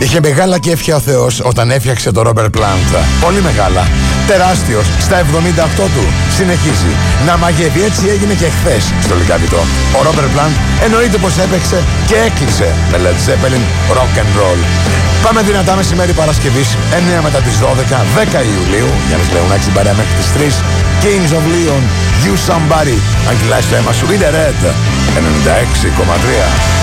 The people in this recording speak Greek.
Είχε μεγάλα κέφια ο Θεός όταν έφτιαξε το Robert Plant. Πολύ μεγάλα. Τεράστιος στα 78 του. Συνεχίζει να μαγεύει. Έτσι έγινε και χθες στο Λυκαβητό. Ο Robert Plant εννοείται πως έπαιξε και έκλεισε με Led Zeppelin Rock and Roll. Πάμε δυνατά μεσημέρι Παρασκευής 9 μετά τις 12, 10 Ιουλίου. Γιάννης Λεωνάκης στην παρέα μέχρι τις 3. Kings of Leon, You Somebody. Αν κυλάει στο αίμα σου, είναι Red 96,3.